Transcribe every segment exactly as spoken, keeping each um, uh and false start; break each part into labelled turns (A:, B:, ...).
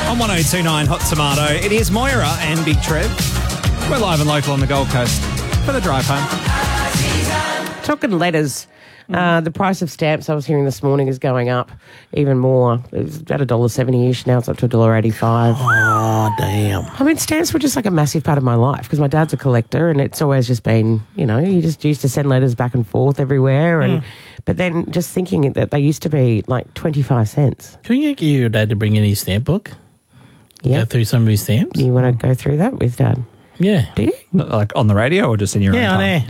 A: On one oh two point nine Hot Tomato, it is Moira and Big Trev. We're live and local on the Gold Coast for the drive home.
B: Talking letters, uh, the price of stamps I was hearing this morning is going up even more. It was about one dollar seventy-ish, now it's up to one dollar eighty-five.
C: Oh, damn.
B: I mean, stamps were just like a massive part of my life because my dad's a collector and it's always just been, you know, you just used to send letters back and forth everywhere. And
C: Mm.
B: But then just thinking that they used to be like twenty-five cents.
C: Can you get your dad to bring in his stamp book?
B: Yeah.
C: Go through some of his stamps?
B: You want to go through that with Dad?
C: Yeah.
B: Do you?
A: Like on the radio or just in your
C: Yeah,
A: own
C: on
A: time?
C: air.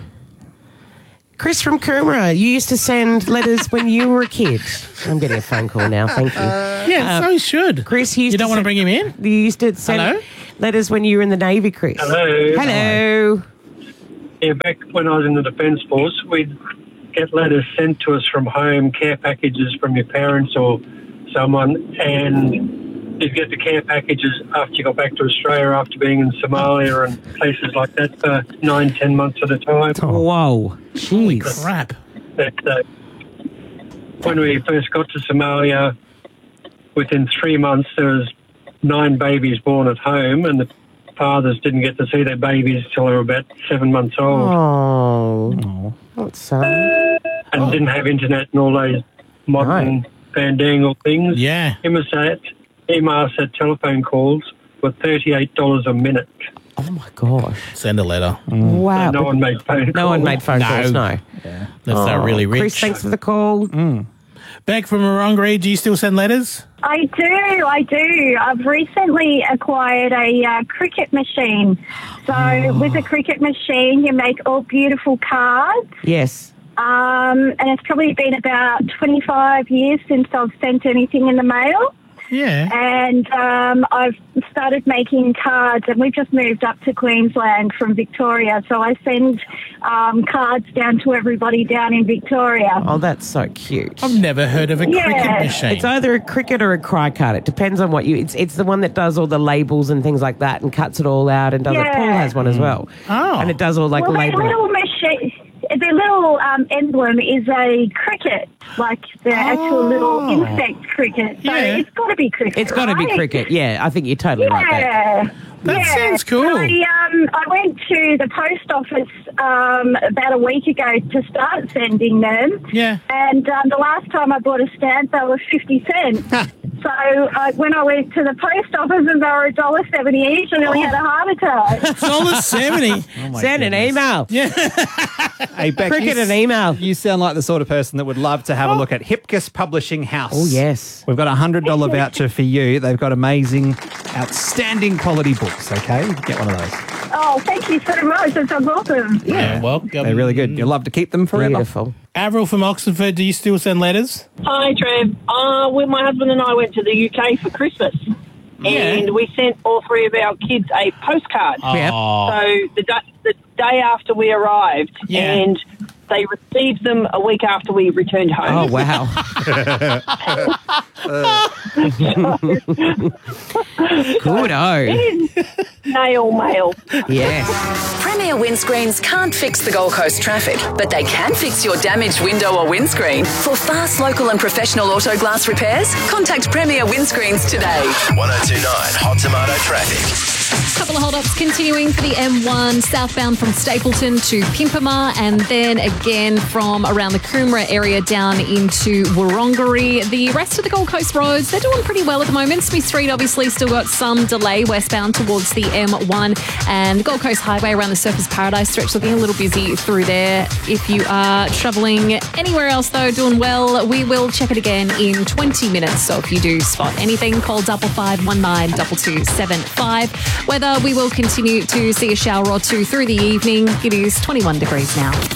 B: Chris from Coomera, you used to send letters when you were a kid. I'm getting a phone call now, thank you.
C: Yeah,
B: Um,
C: so he should.
B: Chris, you used
C: You don't
B: to
C: want to
B: send-
C: bring him in?
B: You used to send
C: Hello?
B: letters when you were in the Navy, Chris.
D: Hello.
B: Hello.
D: Yeah, back when I was in the Defence Force, we'd get letters sent to us from home, care packages from your parents or someone, and you'd get the care packages after you got back to Australia after being in Somalia and places like that for nine, ten months at a time.
B: Whoa. Jeez.
C: Crap.
D: But, uh, when we first got to Somalia, within three months there was nine babies born at home, and the fathers didn't get to see their babies till they were about seven months old.
B: Oh. That's sad.
D: And didn't have internet and all those modern fandangle things.
C: Yeah.
D: Emasat, Emasat telephone calls were thirty-eight dollars a minute.
B: Oh, my gosh.
C: Send a letter.
B: Wow.
D: No one made phone calls.
B: No one made phone
C: No.
B: calls, no.
C: That's not really rich.
B: Chris, thanks for the call.
C: Back from Wurundjeri, do you still send letters?
E: I do, I do. I've recently acquired a uh, cricket machine. So with a cricket machine, you make all beautiful cards.
B: Yes.
E: Um, and it's probably been about twenty-five years since I've sent anything in the mail.
C: Yeah.
E: And um, I've started making cards, and we've just moved up to Queensland from Victoria. So I send um, cards down to everybody down in Victoria.
B: Oh, that's so cute.
C: I've never heard of a
E: Yeah.
C: cricket machine.
B: It's either a cricket or a cry card. It depends on what you... It's it's the one that does all the labels and things like that and cuts it all out and does it.
E: Yeah.
B: Paul has one as well.
C: Oh.
B: And it does all like
E: well, their
B: labeling.
E: little machine, their little um, emblem is a cricket, like the actual little insect cricket. So
C: Yeah.
E: it's got to be cricket.
B: It's got to be
E: right?
B: cricket. Yeah, I think you're totally right there.
E: Yeah.
C: That
E: yeah.
C: sounds cool.
E: I, um, I went to the post office um, about a week ago to start sending them.
C: Yeah.
E: And um, the last time I bought a stamp, they were fifty cents. So uh, when I went to the post office and they were one dollar seventy each, I nearly had a heart attack.
C: one dollar seventy.
B: Send an email.
C: Yeah.
A: Hey, Beck,
B: Cricket
A: you,
B: and email.
A: You sound like the sort of person that would love to have a look at Hipkiss Publishing House.
B: Oh, yes.
A: We've got a one hundred dollars voucher for you. They've got amazing, outstanding quality books, okay? You can get one of those.
E: Oh, thank you so much. That sounds awesome.
C: Yeah. Welcome.
A: They're really good. You'll love to keep them forever.
B: Beautiful.
C: Avril from Oxford, do you still send letters?
F: Hi, Trev. Uh, well, my husband and I went to the U K for Christmas, and we sent all three of our kids a postcard.
B: Yep.
C: Oh.
F: So the, da- the day after we arrived,
C: Yeah.
F: and they received them a week after we returned home.
B: Oh, wow. Good-o.
F: Nail mail.
B: Yes.
G: Premier windscreens can't fix the Gold Coast traffic, but they can fix your damaged window or windscreen. For fast, local and professional auto glass repairs, contact Premier Windscreens today.
H: one oh two point nine Hot Tomato Traffic.
I: Couple of hold-ups continuing for the M one southbound from Stapleton to Pimpama, and then again from around the Coomera area down into Wurundjeri. The rest of the Gold Coast roads, they're doing pretty well at the moment. Smith Street obviously still got some delay westbound towards the M one, and the Gold Coast Highway around the Surfers Paradise stretch looking a little busy through there. If you are travelling anywhere else though, doing well, we will check it again in twenty minutes. So if you do spot anything, call double five one nine double two seven five. Weather, we will continue to see a shower or two through the evening. It is twenty-one degrees now.